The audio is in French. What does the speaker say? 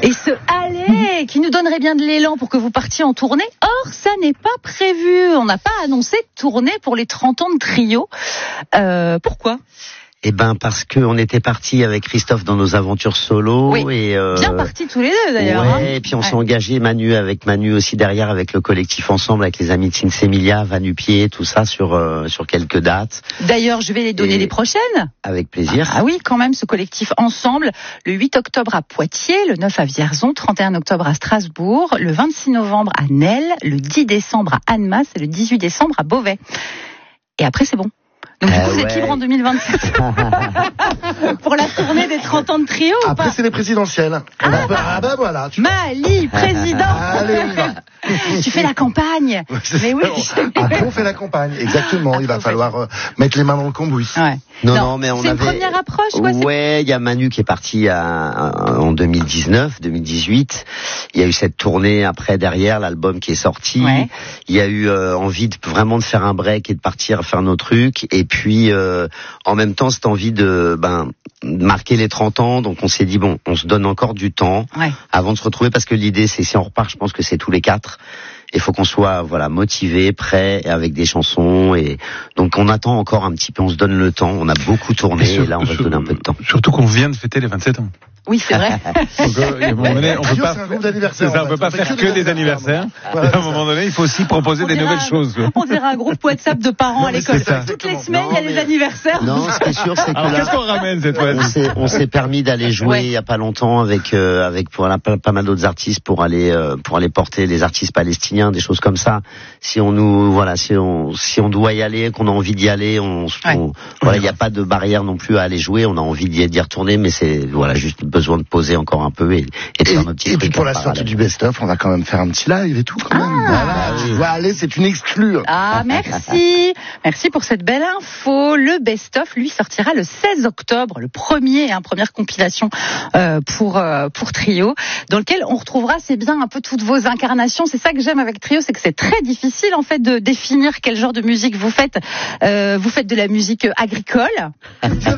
Et ce aller qui nous donnerait bien de l'élan pour que vous partiez en tournée. Or, ça n'est pas prévu. On n'a pas annoncé de tournée pour les 30 ans de Trio. Pourquoi ? Eh ben parce que on était partis avec Christophe dans nos aventures solo. Oui, et bien partis tous les deux d'ailleurs. Ouais, et puis on s'est engagé, Manu aussi derrière avec le collectif Ensemble, avec les amis de Sinsemilia, Vanupier, tout ça sur quelques dates. D'ailleurs, je vais les donner les prochaines. Avec plaisir. Ah oui, quand même, ce collectif Ensemble, le 8 octobre à Poitiers, le 9 à Vierzon, 31 octobre à Strasbourg, le 26 novembre à Nesle, le 10 décembre à Annemasse et le 18 décembre à Beauvais. Et après, c'est bon. Donc du coup, vous êtes libre en 2027 pour la tournée des 30 ans de Trio. Après, c'est les présidentielles. Voilà. Mali, président. Allez, on y va. Tu fais la campagne. Mais oui. Après, on fait la campagne. Exactement. Il va falloir mettre les mains dans le cambouis. Ouais. Non, mais on c'est avait... une première approche, quoi. Ouais, il y a Manu qui est parti en 2019, 2018. Il y a eu cette tournée après, derrière, l'album qui est sorti. Ouais. Il y a eu envie vraiment de faire un break et de partir faire nos trucs. Et puis, en même temps, cette envie de marquer les 30 ans. Donc, on s'est dit, bon, on se donne encore du temps avant de se retrouver, parce que l'idée, c'est, si on repart, je pense que c'est tous les 4. Il faut qu'on soit motivé, prêt, avec des chansons, et donc on attend encore un petit peu, on se donne le temps. On a beaucoup tourné et là on va se donner un peu de temps. Surtout qu'on vient de fêter les 27 ans. Oui, c'est vrai. Donc, à un moment donné, on peut pas. C'est un groupe d'anniversaire. C'est ça, on peut pas faire que des anniversaires. À un moment donné, il faut aussi proposer des nouvelles choses. On dirait un groupe WhatsApp de parents à l'école. Toutes les semaines, il y a les anniversaires. Non, ce qui est sûr, c'est que alors, qu'est-ce qu'on ramène cette fois? On s'est permis d'aller jouer il y a pas longtemps avec pas mal d'autres artistes pour aller porter les artistes palestiniens, des choses comme ça. Si on doit y aller, qu'on a envie d'y aller, il n'y a pas de barrière non plus à aller jouer. On a envie d'y retourner, mais c'est juste besoin de poser encore un peu et de faire notre petit truc. Et puis pour la sortie du best-of, on va quand même faire un petit live et tout quand même. Allez, c'est une exclue. Ah, merci. Merci pour cette belle info. Le best-of, lui, sortira le 16 octobre, le première compilation pour Trio, dans lequel on retrouvera, c'est bien, un peu toutes vos incarnations. C'est ça que j'aime avec Trio, c'est que c'est très difficile en fait de définir quel genre de musique vous faites. Vous faites de la musique agricole.